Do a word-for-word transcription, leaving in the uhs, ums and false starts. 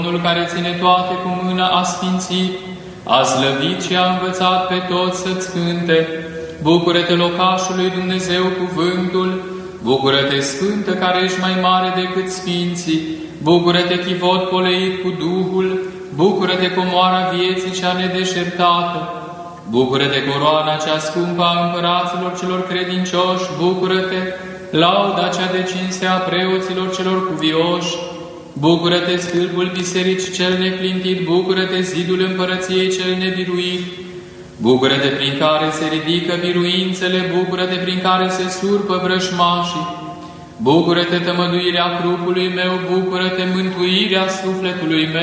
Domnul care ține toate cu mâna a sfințit, a slăvit și a învățat pe toți să-ți cânte. Bucură-te, locașul lui Dumnezeu, cuvântul, bucură-te, Sfântă, care ești mai mare decât sfinții, bucură-te, chivot poleit cu Duhul, bucură-te, comoara vieții cea nedeșertată, bucură-te, coroana cea scumpă a împăraților celor credincioși, bucură-te, lauda cea de cinste a preoților celor cuvioși, bucură-te, stâlpul bisericii cel neclintit, bucură-te, zidul împărăției cel nebiruit, bucură-te, prin care se ridică biruințele, bucură-te, prin care se surpă vrășmașii, bucură-te, tămăduirea trupului meu, bucură-te, mântuirea sufletului meu,